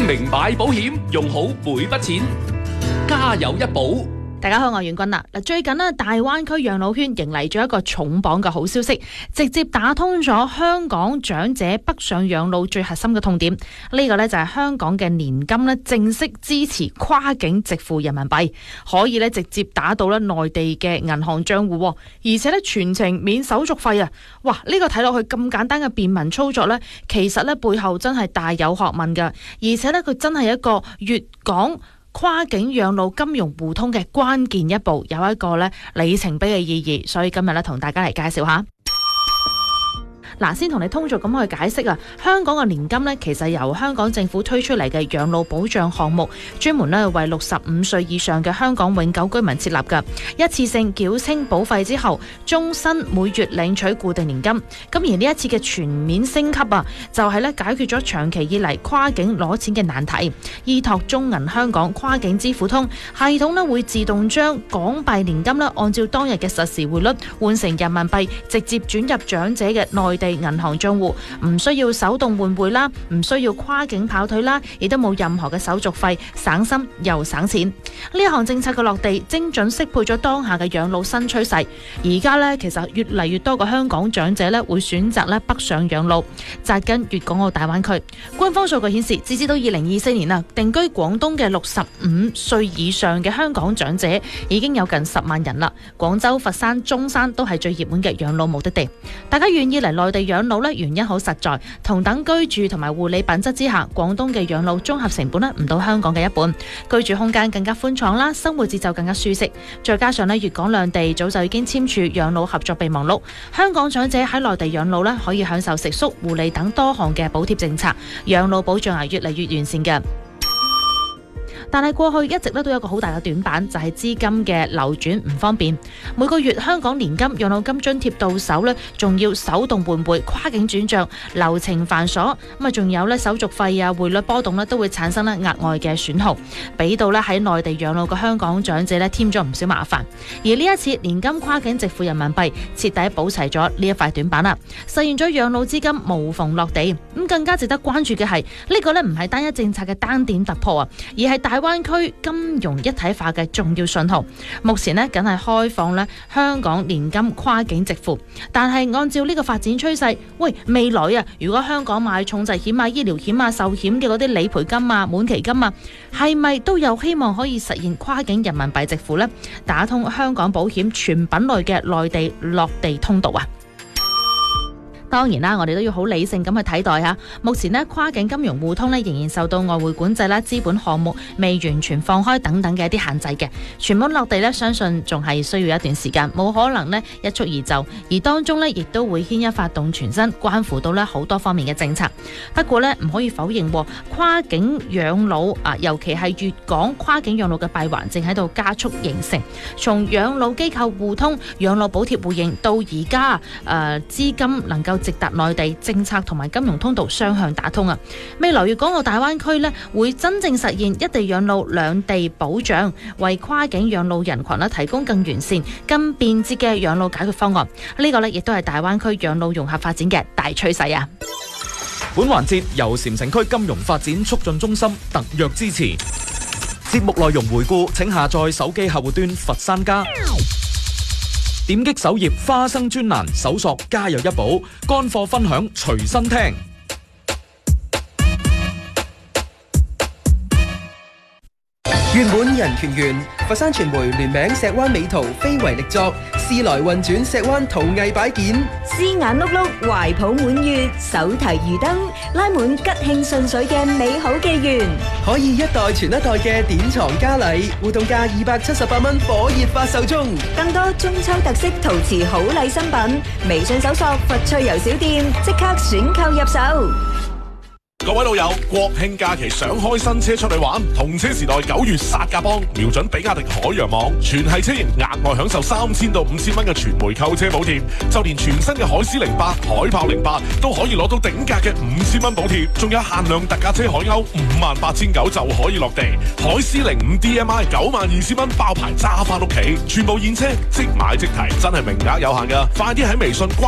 精明買保險，用好每筆錢，家有一寶。 大家好，我係袁君啦。最近呢，大灣區養老圈迎嚟咗一個重磅嘅好消息，直接打通咗香港長者北上養老最核心嘅痛點。呢個呢，就係香港嘅年金呢正式支持跨境直付人民幣，可以呢直接打到呢內地嘅銀行賬戶，而且呢全程免手續費啊！哇，呢個睇落去咁簡單嘅便民操作呢，其實呢背後真係大有學問㗎，而且呢佢真係一個粵港跨境養老金融互通嘅關鍵一步，有一個里程碑嘅意義，所以今日同大家嚟介紹下。嗱，先同你通俗咁去解釋啊，香港嘅年金其實由香港政府推出嚟嘅養老保障項目，專門為65歲以上嘅香港永久居民設立嘅，一次性繳清保費之後，終身每月領取固定年金。咁而呢一次嘅全面升級啊，就係解決咗長期以嚟跨境攞錢嘅難題。依託中銀香港跨境支付通系統會自動將港幣年金按照當日嘅實時匯率換成人民幣，直接轉入長者嘅內地銀行賬戶，唔需要手動換匯啦，唔需要跨境跑腿啦，亦都冇任何嘅手續費，省心又省錢。呢一項政策嘅落地，精準適配咗當下嘅養老新趨勢。而家其實越嚟越多嘅香港長者會選擇北上養老，紮根粵港澳大灣區。官方數據顯示，截至到2024年啊，定居廣東嘅65歲以上嘅香港長者已經有近10萬人啦。廣州、佛山、中山都係最熱門嘅養老目的地。大家願意嚟內地養老原因好實在，同等居住同埋護理品質之下，廣東嘅養老綜合成本唔到香港嘅一半，居住空間更加寬敞啦，生活節奏更加舒適。再加上粵港兩地早就已經簽署養老合作備忘錄，香港長者喺內地養老可以享受食宿、護理等多項嘅補貼政策，養老保障越嚟越完善嘅。但係過去一直都有一個好大嘅短板，就係資金嘅流轉唔方便。每個月香港年金養老金津貼到手仲要手動換匯、跨境轉賬，流程繁瑣。咁仲有手續費啊、匯率波動都會產生額外嘅損耗，俾到喺內地養老嘅香港長者添咗唔少麻煩。而呢一次年金跨境直付人民幣，徹底補齊咗呢一塊短板啦，實現咗養老資金無縫落地。咁更加值得關注嘅係呢個唔係單一政策嘅單點突破啊，而係大灣區金融一體化嘅重要信號。目前梗係開放香港年金跨境直付，但係按照呢個發展趨勢，未來啊，如果香港買重疾險啊、醫療險啊、壽險嘅嗰啲理賠金啊、滿期金啊，係咪都有希望可以實現跨境人民幣直付呢？打通香港保險全品類嘅內地落地通道啊！當然啦，我哋都要好理性咁去睇待下。目前跨境金融互通仍然受到外匯管制啦、資本項目未完全放開等等嘅一啲限制嘅。全本落地相信仲係需要一段時間，冇可能一蹴而就。而當中亦都會牽一發動全身，關乎到好多方面嘅政策。不過唔可以否認，跨境養老啊，尤其係粵港跨境養老嘅閉環正喺度加速形成。從養老機構互通、養老補貼互認到而家資金能夠直達內地，政策同埋金融通道雙向打通啊！未來粵港澳大灣區會真正實現一地養老兩地保障，為跨境養老人群提供更完善、更便捷嘅養老解決方案。呢個亦都係大灣區養老融合發展嘅大趨勢啊！ 本環節由禪城區金融發展促進中心特約支持。節目內容回顧，請下載手機客戶端佛山家。點擊首頁花生專欄，搜索家有一寶，乾貨分享隨身聽。 月滿人權園，佛山傳媒聯名石灣美圖非遺力作，時來運轉石灣陶藝擺件， 絲眼碌碌，懷抱滿月，手提魚燈，拉滿吉慶順水嘅美好紀元。 可以一代傳一代嘅典藏家禮，活動價278蚊，火熱發售中。 更多中秋特色陶瓷好禮新品，微信搜索佛趣遊小店，即刻選購入手。 各位老友，國慶假期想開新車出去玩，同車時代9月殺價幫，瞄準比亞迪海洋網，全系車型額外享受3000到5000蚊嘅全枚購車補貼，就連全新嘅海獅08、海豹08都可以攞到頂價嘅5000蚊補貼，仲有限量特價車海鷗58900就可以落地，海獅05 DMI 92000蚊包牌揸翻屋企，全部現車即買即提，真係名額有限噶，快啲喺微信